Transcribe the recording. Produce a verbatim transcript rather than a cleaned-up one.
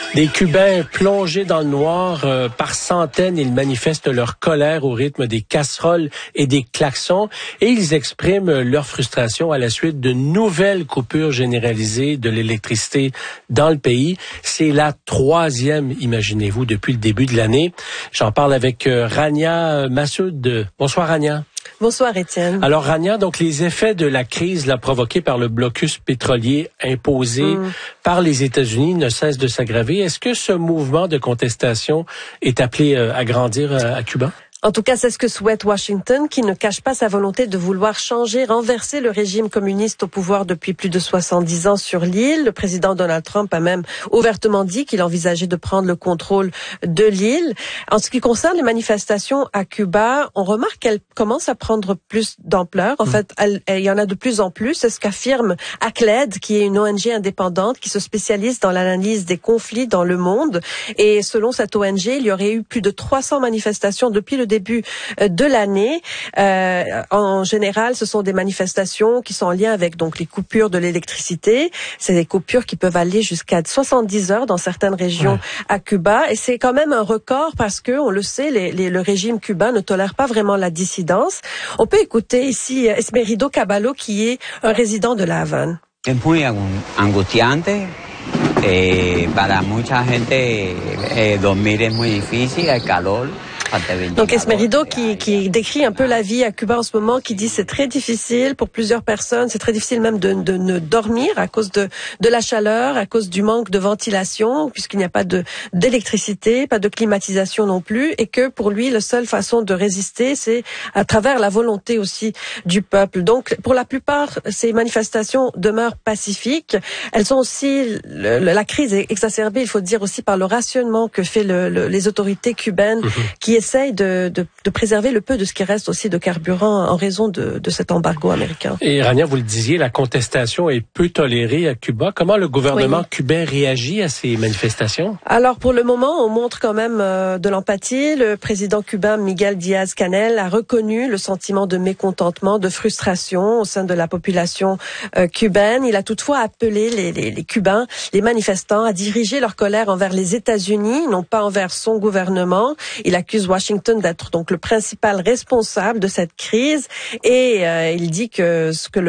Des Cubains plongés dans le noir euh, par centaines, ils manifestent leur colère au rythme des casseroles et des klaxons et ils expriment leur frustration à la suite de nouvelles coupures généralisées de l'électricité dans le pays. C'est la troisième, imaginez-vous, depuis le début de l'année. J'en parle avec euh, Rania Massoud. Bonsoir Rania. Bonsoir Étienne. Alors Rania, donc les effets de la crise là, provoquée par le blocus pétrolier imposé mmh. par les États-Unis ne cessent de s'aggraver. Est-ce que ce mouvement de contestation est appelé euh, à grandir euh, à Cuba? En tout cas, c'est ce que souhaite Washington, qui ne cache pas sa volonté de vouloir changer, renverser le régime communiste au pouvoir depuis plus de soixante-dix ans sur l'île. Le président Donald Trump a même ouvertement dit qu'il envisageait de prendre le contrôle de l'île. En ce qui concerne les manifestations à Cuba, on remarque qu'elles commencent à prendre plus d'ampleur. En mmh. fait, elle, elle, il y en a de plus en plus. C'est ce qu'affirme A C L E D, qui est une O N G indépendante qui se spécialise dans l'analyse des conflits dans le monde. Et selon cette O N G, il y aurait eu plus de trois cents manifestations depuis le début de l'année. Euh, en général, ce sont des manifestations qui sont en lien avec donc les coupures de l'électricité. C'est des coupures qui peuvent aller jusqu'à soixante-dix heures dans certaines régions ouais. à Cuba. Et c'est quand même un record parce que, on le sait, les, les, le régime cubain ne tolère pas vraiment la dissidence. On peut écouter ici Esmerido Caballo, qui est un résident de La Havane. Es muy angustiante. Eh, para mucha gente eh, dormir es muy difícil, el calor. Donc Esmerido qui, qui décrit un peu la vie à Cuba en ce moment, qui dit c'est très difficile pour plusieurs personnes, c'est très difficile même de, de ne dormir à cause de, de la chaleur, à cause du manque de ventilation, puisqu'il n'y a pas de d'électricité, pas de climatisation non plus, et que pour lui, la seule façon de résister, c'est à travers la volonté aussi du peuple. Donc pour la plupart, ces manifestations demeurent pacifiques. Elles sont aussi, le, la crise est exacerbée, il faut dire aussi, par le rationnement que fait le, le, les autorités cubaines, mmh. qui essaye de, de, de préserver le peu de ce qui reste aussi de carburant en raison de, de cet embargo américain. Et Rania, vous le disiez, la contestation est peu tolérée à Cuba. Comment le gouvernement oui. cubain réagit à ces manifestations? Alors pour le moment, on montre quand même euh, de l'empathie. Le président cubain Miguel Díaz-Canel a reconnu le sentiment de mécontentement, de frustration au sein de la population euh, cubaine. Il a toutefois appelé les, les, les Cubains, les manifestants, à diriger leur colère envers les États-Unis, non pas envers son gouvernement. Il accuse Washington d'être donc le principal responsable de cette crise et euh, il dit que ce que le